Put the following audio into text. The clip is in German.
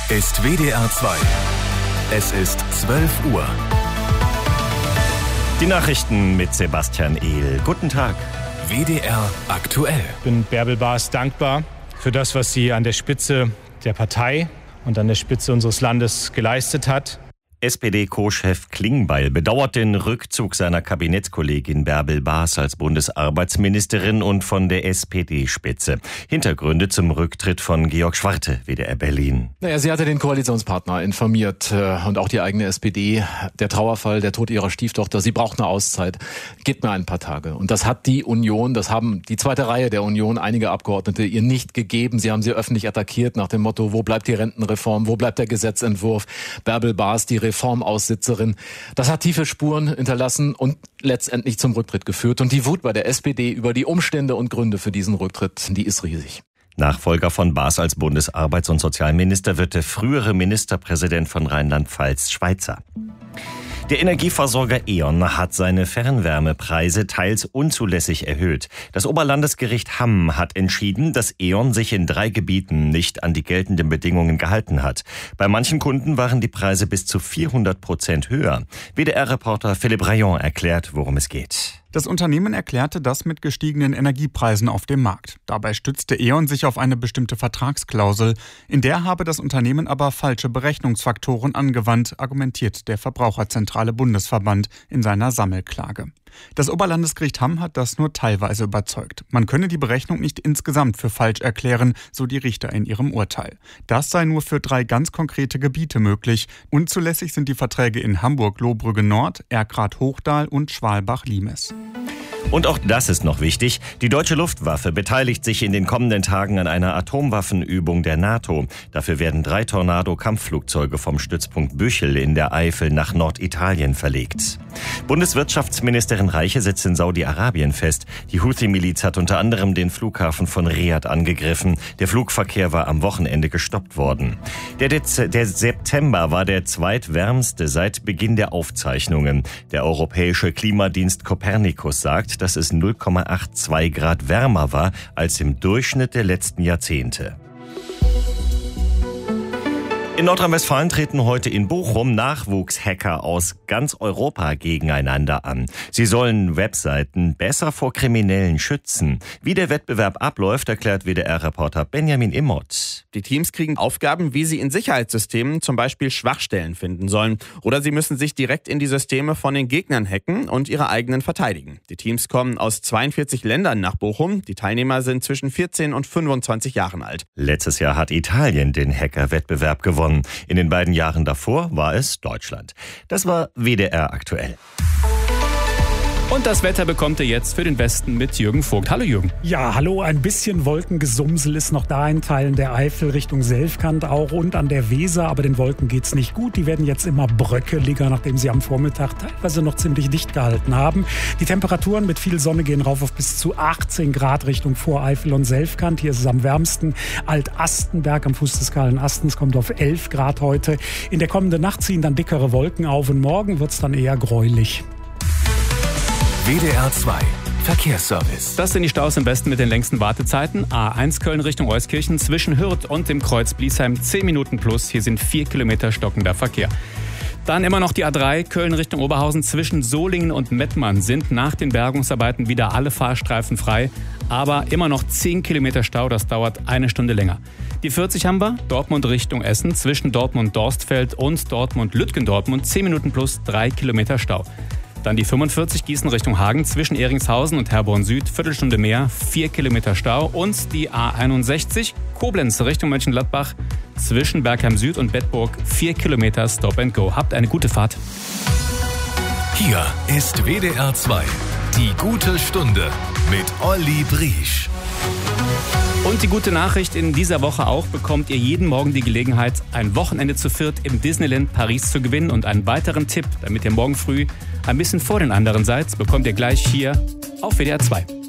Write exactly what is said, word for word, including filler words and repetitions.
ist W D R zwei. Es ist zwölf Uhr. Die Nachrichten mit Sebastian Ehl. Guten Tag. W D R aktuell. Ich bin Bärbel Baas dankbar für das, was sie an der Spitze der Partei und an der Spitze unseres Landes geleistet hat. S P D-Co-Chef Klingbeil bedauert den Rückzug seiner Kabinettskollegin Bärbel Baas als Bundesarbeitsministerin und von der S P D-Spitze. Hintergründe zum Rücktritt von Georg Schwarte, W D R Berlin. Naja, sie hatte den Koalitionspartner informiert äh, und auch die eigene S P D. Der Trauerfall, der Tod ihrer Stieftochter, sie braucht eine Auszeit. Gebt mir ein paar Tage. Und das hat die Union, das haben die zweite Reihe der Union, einige Abgeordnete ihr nicht gegeben. Sie haben sie öffentlich attackiert nach dem Motto, wo bleibt die Rentenreform, wo bleibt der Gesetzentwurf? Bärbel Baas, die Reformaussitzerin. Das hat tiefe Spuren hinterlassen und letztendlich zum Rücktritt geführt. Und die Wut bei der S P D über die Umstände und Gründe für diesen Rücktritt, die ist riesig. Nachfolger von Baas als Bundesarbeits- und Sozialminister wird der frühere Ministerpräsident von Rheinland-Pfalz, Schweizer. Der Energieversorger E.ON hat seine Fernwärmepreise teils unzulässig erhöht. Das Oberlandesgericht Hamm hat entschieden, dass E.ON sich in drei Gebieten nicht an die geltenden Bedingungen gehalten hat. Bei manchen Kunden waren die Preise bis zu vierhundert Prozent höher. W D R-Reporter Philipp Rayon erklärt, worum es geht. Das Unternehmen erklärte das mit gestiegenen Energiepreisen auf dem Markt. Dabei stützte E.ON sich auf eine bestimmte Vertragsklausel. In der habe das Unternehmen aber falsche Berechnungsfaktoren angewandt, argumentiert der Verbraucherzentrale Bundesverband in seiner Sammelklage. Das Oberlandesgericht Hamm hat das nur teilweise überzeugt. Man könne die Berechnung nicht insgesamt für falsch erklären, so die Richter in ihrem Urteil. Das sei nur für drei ganz konkrete Gebiete möglich. Unzulässig sind die Verträge in Hamburg-Lohbrügge-Nord, Erkrath-Hochdahl und Schwalbach-Limes. Und auch das ist noch wichtig. Die deutsche Luftwaffe beteiligt sich in den kommenden Tagen an einer Atomwaffenübung der NATO. Dafür werden drei Tornado-Kampfflugzeuge vom Stützpunkt Büchel in der Eifel nach Norditalien verlegt. Bundeswirtschaftsministerin Reiche sitzt in Saudi-Arabien fest. Die Houthi-Miliz hat unter anderem den Flughafen von Riad angegriffen. Der Flugverkehr war am Wochenende gestoppt worden. Der, Dez- der September war der zweitwärmste seit Beginn der Aufzeichnungen. Der europäische Klimadienst Copernicus sagt, dass es null Komma zweiundachtzig Grad wärmer war als im Durchschnitt der letzten Jahrzehnte. In Nordrhein-Westfalen treten heute in Bochum Nachwuchshacker aus ganz Europa gegeneinander an. Sie sollen Webseiten besser vor Kriminellen schützen. Wie der Wettbewerb abläuft, erklärt W D R-Reporter Benjamin Immott. Die Teams kriegen Aufgaben, wie sie in Sicherheitssystemen zum Beispiel Schwachstellen finden sollen. Oder sie müssen sich direkt in die Systeme von den Gegnern hacken und ihre eigenen verteidigen. Die Teams kommen aus zweiundvierzig Ländern nach Bochum. Die Teilnehmer sind zwischen vierzehn und fünfundzwanzig Jahren alt. Letztes Jahr hat Italien den Hacker-Wettbewerb gewonnen. In den beiden Jahren davor war es Deutschland. Das war W D R aktuell. Und das Wetter bekommt ihr jetzt für den Westen mit Jürgen Vogt. Hallo Jürgen. Ja, hallo. Ein bisschen Wolkengesumsel ist noch da in Teilen der Eifel Richtung Selfkant auch und an der Weser. Aber den Wolken geht's nicht gut. Die werden jetzt immer bröckeliger, nachdem sie am Vormittag teilweise noch ziemlich dicht gehalten haben. Die Temperaturen mit viel Sonne gehen rauf auf bis zu achtzehn Grad Richtung Voreifel und Selfkant. Hier ist es am wärmsten. Alt-Astenberg am Fuß des Kahlen Astens kommt auf elf Grad heute. In der kommenden Nacht ziehen dann dickere Wolken auf und morgen wird's dann eher gräulich. W D R zwei Verkehrsservice. Das sind die Staus im Westen mit den längsten Wartezeiten. A eins Köln Richtung Euskirchen zwischen Hürth und dem Kreuz Bliesheim zehn Minuten plus. Hier sind vier Kilometer stockender Verkehr. Dann immer noch die A drei Köln Richtung Oberhausen zwischen Solingen und Mettmann sind nach den Bergungsarbeiten wieder alle Fahrstreifen frei. Aber immer noch zehn Kilometer Stau, das dauert eine Stunde länger. Die vierzig haben wir, Dortmund Richtung Essen zwischen Dortmund-Dorstfeld und Dortmund-Lütgendortmund zehn Minuten plus drei Kilometer Stau. Dann die fünfundvierzig Gießen Richtung Hagen zwischen Ehringshausen und Herborn Süd, Viertelstunde mehr, vier Kilometer Stau. Und die A einundsechzig Koblenz Richtung Mönchengladbach zwischen Bergheim Süd und Bedburg, vier Kilometer Stop and Go. Habt eine gute Fahrt. Hier ist W D R zwei, die gute Stunde mit Olli Briesch. Und die gute Nachricht in dieser Woche auch, bekommt ihr jeden Morgen die Gelegenheit, ein Wochenende zu viert im Disneyland Paris zu gewinnen. Und einen weiteren Tipp, damit ihr morgen früh ein bisschen vor den anderen seid, bekommt ihr gleich hier auf W D R zwei.